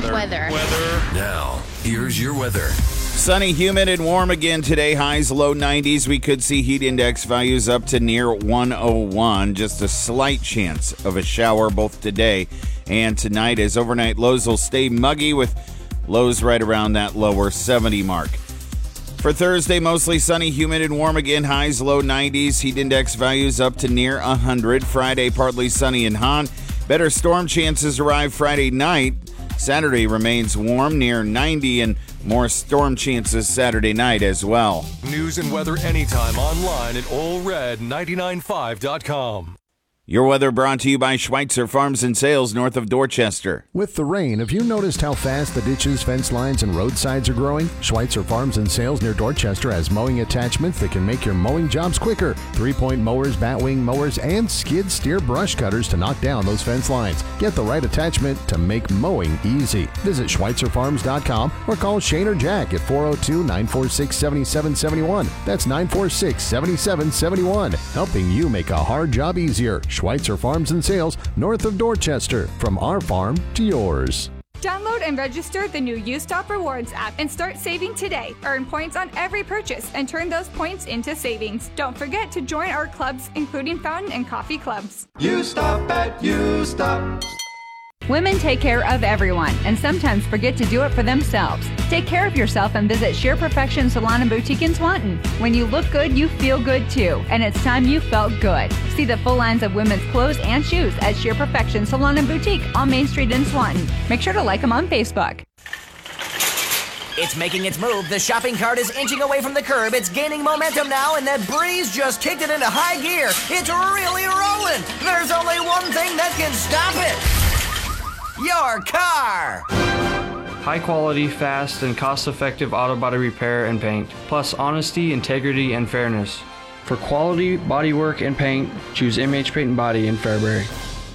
Weather. Now, here's your weather. Sunny, humid, and warm again today. Highs low 90s. We could see heat index values up to near 101. Just a slight chance of a shower both today and tonight, as overnight lows will stay muggy with lows right around that lower 70 mark. For Thursday, mostly sunny, humid, and warm again. Highs low 90s. Heat index values up to near 100. Friday, partly sunny in Han. Better storm chances arrive Friday night. Saturday remains warm, near 90, and more storm chances Saturday night as well. News and weather anytime online at allred995.com. Your weather brought to you by Schweitzer Farms and Sales north of Dorchester. With the rain, have you noticed how fast the ditches, fence lines, and roadsides are growing? Schweitzer Farms and Sales near Dorchester has mowing attachments that can make your mowing jobs quicker. 3-point mowers, batwing mowers, and skid steer brush cutters to knock down those fence lines. Get the right attachment to make mowing easy. Visit SchweitzerFarms.com or call Shane or Jack at 402-946-7771. That's 946-7771. Helping you make a hard job easier. Schweitzer Farms and Sales, north of Dorchester. From our farm to yours. Download and register the new U-Stop Rewards app and start saving today. Earn points on every purchase and turn those points into savings. Don't forget to join our clubs, including fountain and coffee clubs. U-Stop at U-Stop. Women take care of everyone and sometimes forget to do it for themselves. Take care of yourself and visit Sheer Perfection Salon and Boutique in Swanton. When you look good, you feel good too, and it's time you felt good. See the full lines of women's clothes and shoes at Sheer Perfection Salon and Boutique on Main Street in Swanton. Make sure to like them on Facebook. It's making its move. The shopping cart is inching away from the curb. It's gaining momentum now, and that breeze just kicked it into high gear. It's really rolling. There's only one thing that can stop it. Your car! High quality, fast, and cost-effective auto body repair and paint, plus honesty, integrity, and fairness. For quality bodywork and paint, choose MH Paint and Body in Fairbury.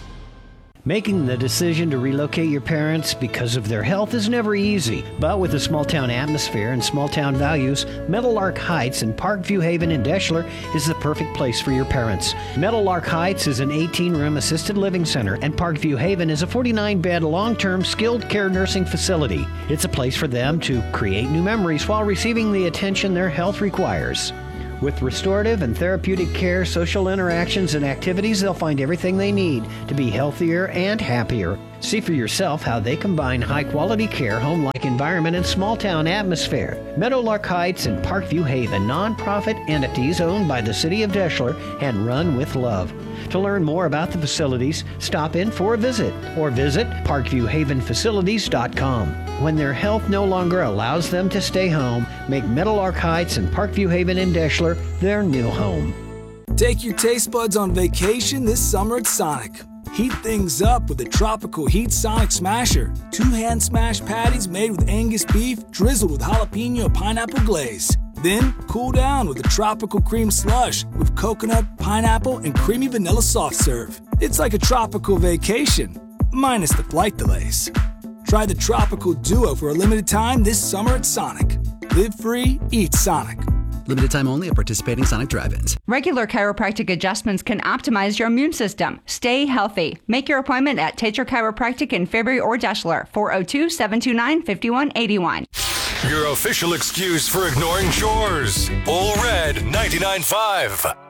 Making the decision to relocate your parents because of their health is never easy, but with a small-town atmosphere and small-town values, Meadowlark Heights in Parkview Haven and Deschler is the perfect place for your parents. Meadowlark Heights is an 18-room assisted living center, and Parkview Haven is a 49-bed long-term skilled care nursing facility. It's a place for them to create new memories while receiving the attention their health requires. With restorative and therapeutic care, social interactions, and activities, they'll find everything they need to be healthier and happier. See for yourself how they combine high-quality care, home-like environment, and small-town atmosphere. Meadowlark Heights and Parkview Haven, nonprofit entities owned by the City of Deschler and run with love. To learn more about the facilities, stop in for a visit or visit parkviewhavenfacilities.com. When their health no longer allows them to stay home, make Meadowlark Heights and Parkview Haven in Deschler their new home. Take your taste buds on vacation this summer at Sonic. Heat things up with the Tropical Heat Sonic Smasher. 2 hand-smashed patties made with Angus beef, drizzled with jalapeno pineapple glaze. Then, cool down with the Tropical Cream Slush with coconut, pineapple, and creamy vanilla soft serve. It's like a tropical vacation, minus the flight delays. Try the Tropical Duo for a limited time this summer at Sonic. Live free, eat Sonic. Limited time only at participating Sonic drive-ins. Regular chiropractic adjustments can optimize your immune system. Stay healthy. Make your appointment at Tetra Chiropractic in Fairbury or Deschler, 402-729-5181. Your official excuse for ignoring chores. All Red 99.5.